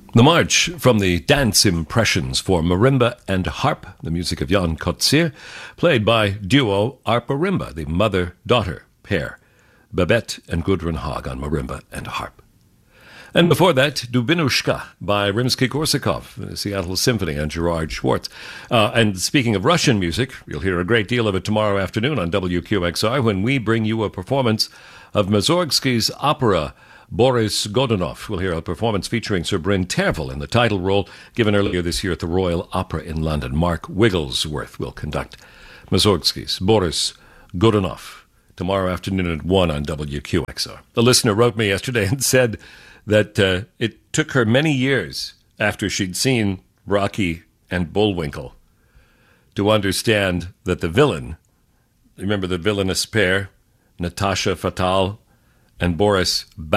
The march from the Dance Impressions for Marimba and Harp, the music of Jan Kotzir, played by duo Arpa-Rimba, the mother-daughter pair, Babette and Gudrun Haag on marimba and harp. And before that, Dubinushka by Rimsky-Korsakov, the Seattle Symphony, and Gerard Schwartz. And speaking of Russian music, you'll hear a great deal of it tomorrow afternoon on WQXR when we bring you a performance of Mussorgsky's opera Boris Godunov. We'll hear a performance featuring Sir Bryn Terfel in the title role, given earlier this year at the Royal Opera in London. Mark Wigglesworth will conduct Mussorgsky's Boris Godunov tomorrow afternoon at 1 on WQXR. The listener wrote me yesterday and said that it took her many years after she'd seen Rocky and Bullwinkle to understand that the villain, remember the villainous pair, Natasha Fatal and Boris